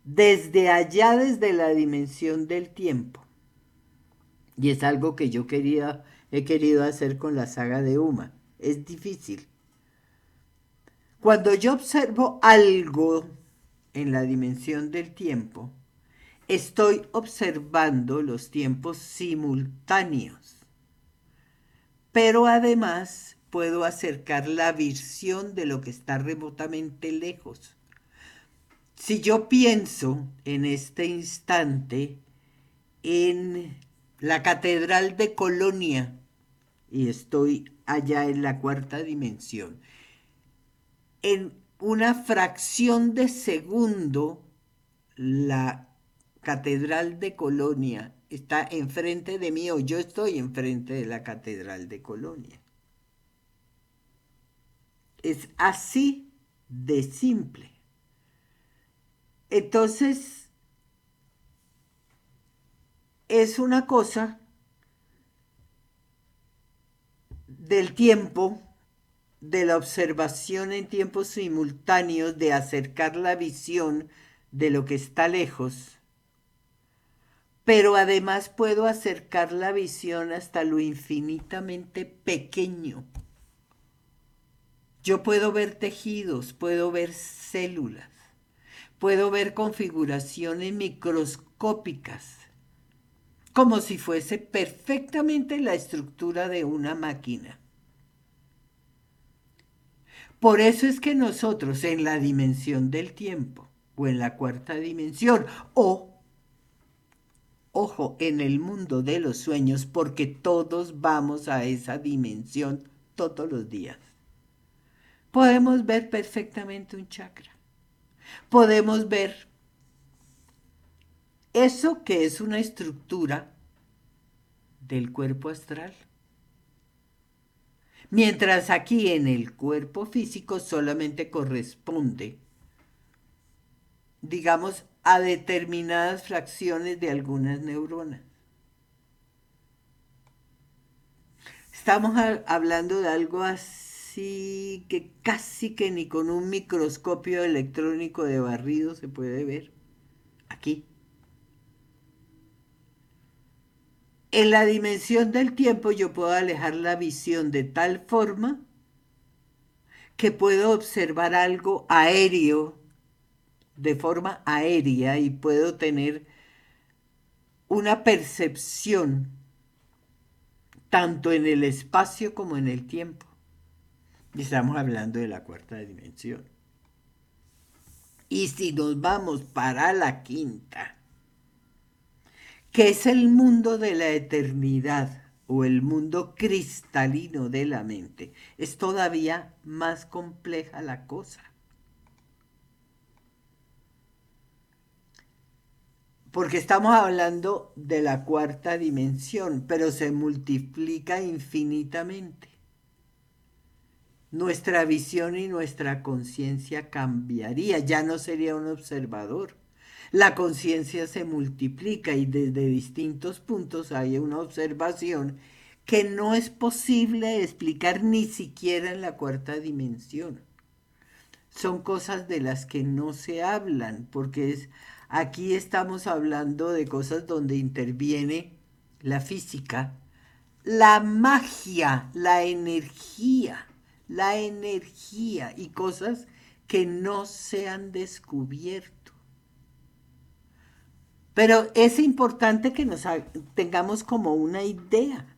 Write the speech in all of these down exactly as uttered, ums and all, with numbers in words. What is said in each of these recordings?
desde allá, desde la dimensión del tiempo. Y es algo que yo quería, he querido hacer con la saga de Uma. Es difícil. Cuando yo observo algo en la dimensión del tiempo, estoy observando los tiempos simultáneos, pero además puedo acercar la visión de lo que está remotamente lejos. Si yo pienso en este instante en la Catedral de Colonia y estoy allá en la cuarta dimensión, en una fracción de segundo la Catedral de Colonia está enfrente de mí o yo estoy enfrente de la Catedral de Colonia. Es así de simple. Entonces, es una cosa del tiempo, de la observación en tiempos simultáneos, de acercar la visión de lo que está lejos, pero además puedo acercar la visión hasta lo infinitamente pequeño. Yo puedo ver tejidos, puedo ver células, puedo ver configuraciones microscópicas, como si fuese perfectamente la estructura de una máquina. Por eso es que nosotros en la dimensión del tiempo, o en la cuarta dimensión, o, ojo, en el mundo de los sueños, porque todos vamos a esa dimensión todos los días, podemos ver perfectamente un chakra. Podemos ver eso que es una estructura del cuerpo astral. Mientras aquí en el cuerpo físico solamente corresponde, digamos, a determinadas fracciones de algunas neuronas. Estamos a- hablando de algo así que casi que ni con un microscopio electrónico de barrido se puede ver. Aquí. En la dimensión del tiempo yo puedo alejar la visión de tal forma que puedo observar algo aéreo, de forma aérea, y puedo tener una percepción tanto en el espacio como en el tiempo. Y estamos hablando de la cuarta dimensión. Y si nos vamos para la quinta, que es el mundo de la eternidad o el mundo cristalino de la mente, es todavía más compleja la cosa. Porque estamos hablando de la cuarta dimensión, pero se multiplica infinitamente. Nuestra visión y nuestra conciencia cambiaría, ya no sería un observador. La conciencia se multiplica y desde distintos puntos hay una observación que no es posible explicar ni siquiera en la cuarta dimensión. Son cosas de las que no se hablan, porque es, aquí estamos hablando de cosas donde interviene la física, la magia, la energía, la energía y cosas que no se han descubierto. Pero es importante que nos ha- tengamos como una idea,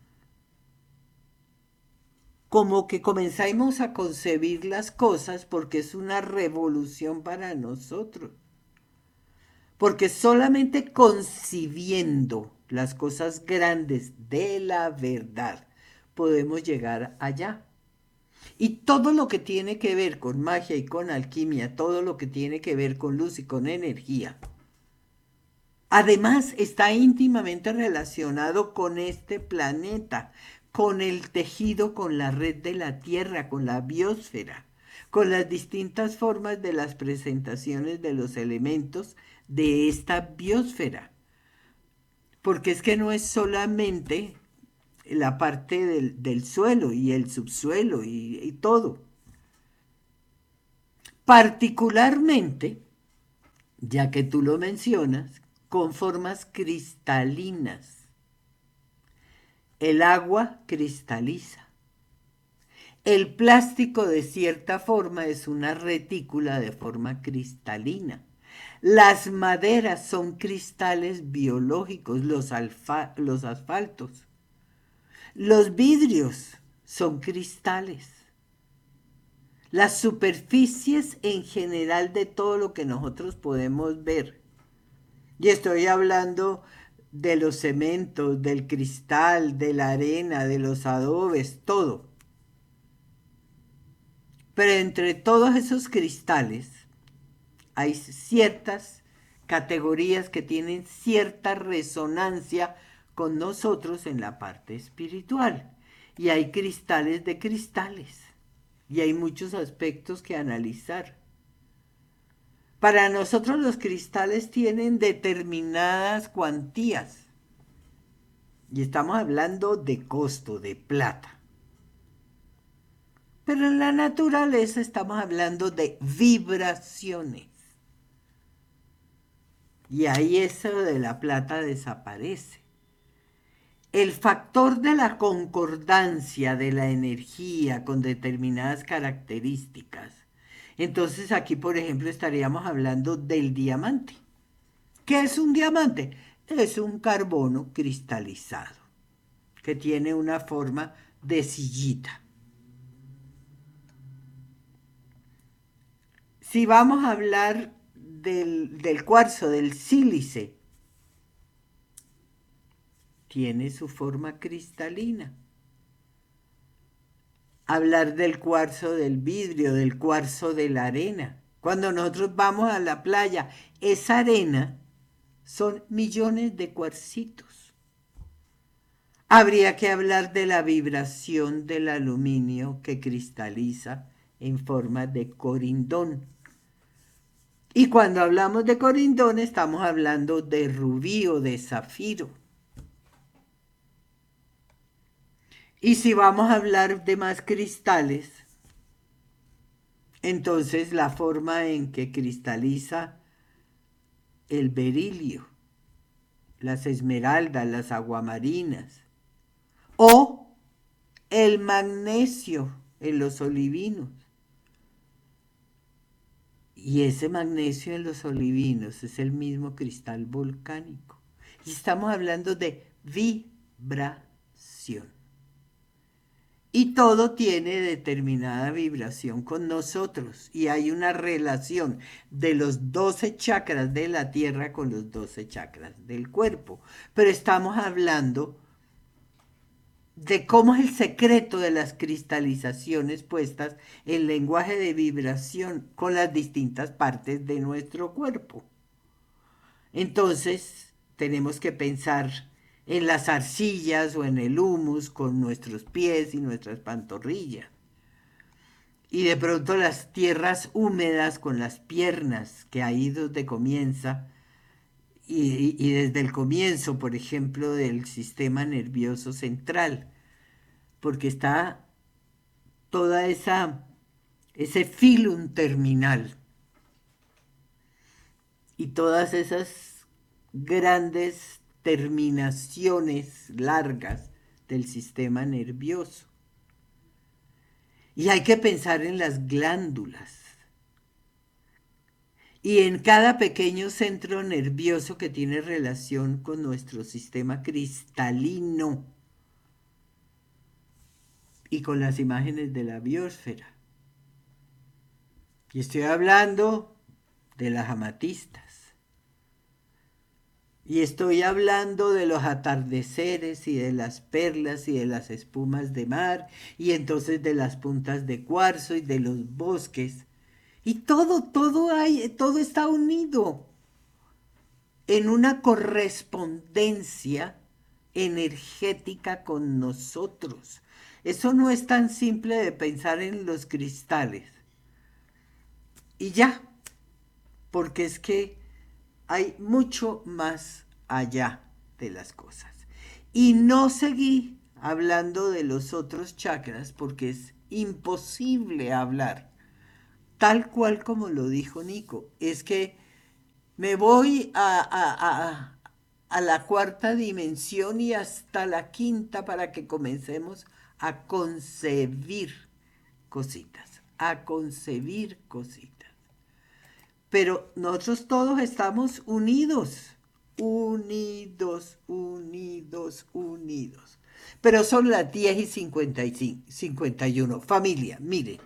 como que comenzamos a concebir las cosas porque es una revolución para nosotros. Porque solamente concibiendo las cosas grandes de la verdad podemos llegar allá. Y todo lo que tiene que ver con magia y con alquimia, todo lo que tiene que ver con luz y con energía, además está íntimamente relacionado con este planeta, con el tejido, con la red de la Tierra, con la biosfera, con las distintas formas de las presentaciones de los elementos de esta biosfera. Porque es que no es solamente la parte del, del suelo y el subsuelo y, y todo. Particularmente, ya que tú lo mencionas, con formas cristalinas. El agua cristaliza. El plástico de cierta forma es una retícula de forma cristalina. Las maderas son cristales biológicos, los, alfa, los asfaltos. Los vidrios son cristales. Las superficies en general de todo lo que nosotros podemos ver. Y estoy hablando de los cementos, del cristal, de la arena, de los adobes, todo. Pero entre todos esos cristales hay ciertas categorías que tienen cierta resonancia con nosotros en la parte espiritual. Y hay cristales de cristales. Y hay muchos aspectos que analizar. Para nosotros los cristales tienen determinadas cuantías. Y estamos hablando de costo, de plata. Pero en la naturaleza estamos hablando de vibraciones. Y ahí eso de la plata desaparece. El factor de la concordancia de la energía con determinadas características. Entonces aquí, por ejemplo, estaríamos hablando del diamante. ¿Qué es un diamante? Es un carbono cristalizado que tiene una forma de sillita. Si vamos a hablar del, del cuarzo, del sílice, tiene su forma cristalina. Hablar del cuarzo del vidrio, del cuarzo de la arena. Cuando nosotros vamos a la playa, esa arena son millones de cuarcitos. Habría que hablar de la vibración del aluminio que cristaliza en forma de corindón. Y cuando hablamos de corindón estamos hablando de rubí o de zafiro. Y si vamos a hablar de más cristales, entonces la forma en que cristaliza el berilio, las esmeraldas, las aguamarinas, o el magnesio en los olivinos. Y ese magnesio en los olivinos es el mismo cristal volcánico. Y estamos hablando de vibración. Y todo tiene determinada vibración con nosotros. Y hay una relación de los doce chakras de la tierra con los doce chakras del cuerpo. Pero estamos hablando de cómo es el secreto de las cristalizaciones puestas en lenguaje de vibración con las distintas partes de nuestro cuerpo. Entonces, tenemos que pensar en las arcillas o en el humus con nuestros pies y nuestras pantorrillas. Y de pronto las tierras húmedas con las piernas, que ahí es donde comienza, y, y desde el comienzo, por ejemplo, del sistema nervioso central, porque está toda esa, ese filum terminal y todas esas grandes terminaciones largas del sistema nervioso. Y hay que pensar en las glándulas y en cada pequeño centro nervioso que tiene relación con nuestro sistema cristalino y con las imágenes de la biosfera. Y estoy hablando de las amatistas. Y estoy hablando de los atardeceres y de las perlas y de las espumas de mar y entonces de las puntas de cuarzo y de los bosques. Y todo, todo hay, todo está unido en una correspondencia energética con nosotros. Eso no es tan simple de pensar en los cristales. Y ya, porque es que hay mucho más allá de las cosas. Y no seguí hablando de los otros chakras porque es imposible hablar tal cual como lo dijo Nico. Es que Me voy a, a, a, a la cuarta dimensión y hasta la quinta para que comencemos a concebir cositas, a concebir cositas. Pero nosotros todos estamos unidos, unidos, unidos, unidos. Pero son las diez y cincuenta y cinco, cincuenta y uno. Familia, miren.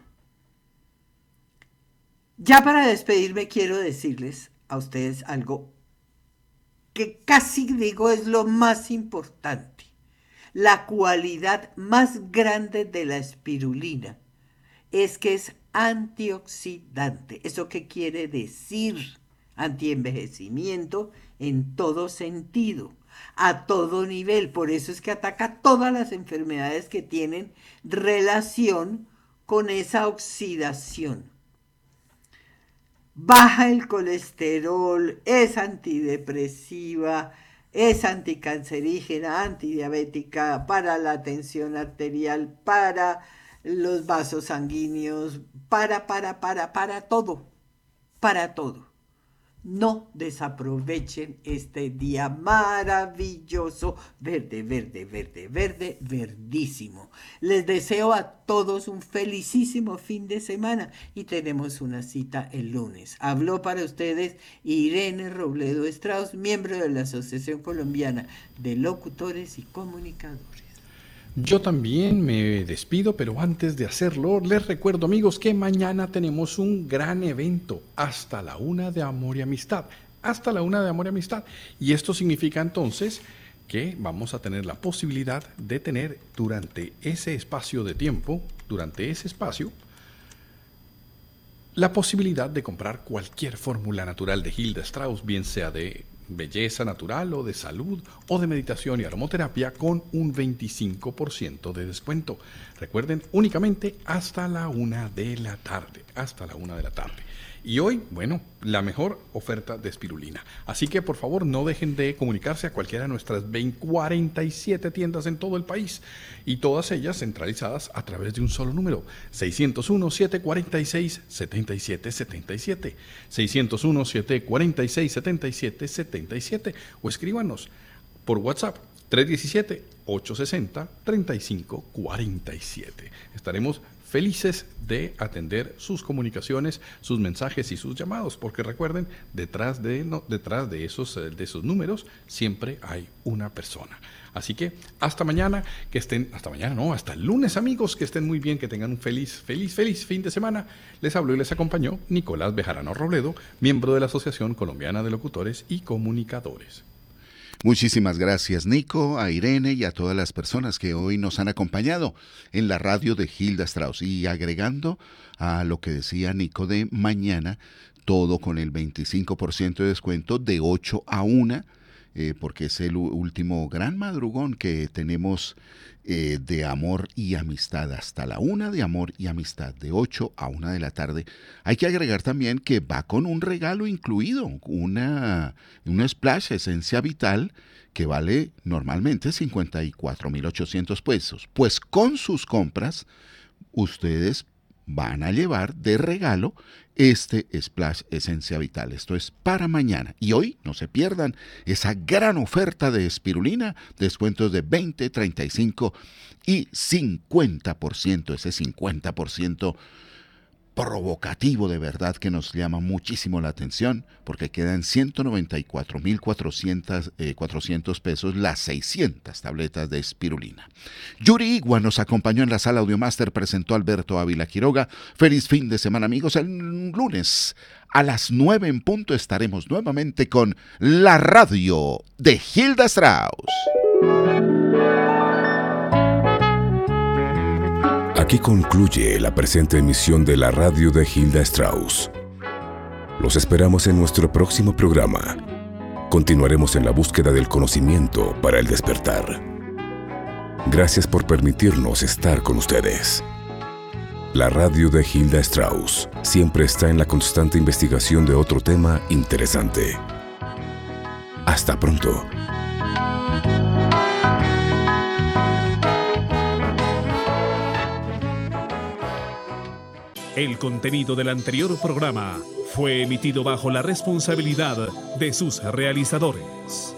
Ya para despedirme quiero decirles a ustedes algo que casi digo es lo más importante. La cualidad más grande de la espirulina es que es antioxidante. ¿Eso qué quiere decir? Antienvejecimiento en todo sentido, a todo nivel. Por eso es que ataca todas las enfermedades que tienen relación con esa oxidación. Baja el colesterol, es antidepresiva, es anticancerígena, antidiabética, para la tensión arterial, para los vasos sanguíneos, para, para, para, para todo, para todo. No desaprovechen este día maravilloso, verde, verde, verde, verde, verdísimo. Les deseo a todos un felicísimo fin de semana y tenemos una cita el lunes. Habló para ustedes Irene Robledo Strauss, miembro de la Asociación Colombiana de Locutores y Comunicadores. Yo también me despido, pero antes de hacerlo, les recuerdo, amigos, que mañana tenemos un gran evento, hasta la una de Amor y Amistad, hasta la una de Amor y Amistad. Y esto significa entonces que vamos a tener la posibilidad de tener durante ese espacio de tiempo, durante ese espacio, la posibilidad de comprar cualquier fórmula natural de Hilda Strauss, bien sea de belleza natural o de salud o de meditación y aromaterapia, con un veinticinco por ciento de descuento. Recuerden, únicamente hasta la una de la tarde, hasta la una de la tarde. Y hoy, bueno, la mejor oferta de espirulina. Así que por favor no dejen de comunicarse a cualquiera de nuestras cuarenta y siete tiendas en todo el país, y todas ellas centralizadas a través de un solo número, seiscientos uno, setecientos cuarenta y seis, setenta y siete setenta y siete, seiscientos uno, setecientos cuarenta y seis, setenta y siete setenta y siete, o escríbanos por WhatsApp tres uno siete, ocho seis cero, tres cinco cuatro siete. Estaremos felices de atender sus comunicaciones, sus mensajes y sus llamados, porque recuerden, detrás de, no, detrás de esos, de esos números siempre hay una persona. Así que hasta mañana, que estén, hasta mañana no, hasta el lunes, amigos, que estén muy bien, que tengan un feliz, feliz, feliz fin de semana. Les habló y les acompañó Nicolás Bejarano Robledo, miembro de la Asociación Colombiana de Locutores y Comunicadores. Muchísimas gracias, Nico, a Irene y a todas las personas que hoy nos han acompañado en la radio de Hilda Strauss. Y agregando a lo que decía Nico de mañana, todo con el veinticinco por ciento de descuento de ocho a una, eh, porque es el último gran madrugón que tenemos eh, de amor y amistad, hasta la una de amor y amistad, de ocho a una de la tarde. Hay que agregar también que va con un regalo incluido, una, una Splash Esencia Vital que vale normalmente cincuenta y cuatro mil ochocientos pesos. Pues con sus compras, ustedes van a llevar de regalo este Splash Esencia Vital. Esto es para mañana. Y hoy no se pierdan esa gran oferta de espirulina, descuentos de veinte, treinta y cinco y cincuenta por ciento. Ese cincuenta por ciento provocativo, de verdad, que nos llama muchísimo la atención, porque quedan ciento noventa y cuatro mil cuatrocientos pesos las seiscientas tabletas de espirulina. Yuri Igua nos acompañó en la sala Audiomaster, presentó Alberto Ávila Quiroga. Feliz fin de semana, amigos. El lunes a las nueve en punto estaremos nuevamente con la radio de Hilda Strauss. Aquí concluye la presente emisión de la radio de Hilda Strauss. Los esperamos en nuestro próximo programa. Continuaremos en la búsqueda del conocimiento para el despertar. Gracias por permitirnos estar con ustedes. La radio de Hilda Strauss siempre está en la constante investigación de otro tema interesante. Hasta pronto. El contenido del anterior programa Fue emitido bajo la responsabilidad de sus realizadores.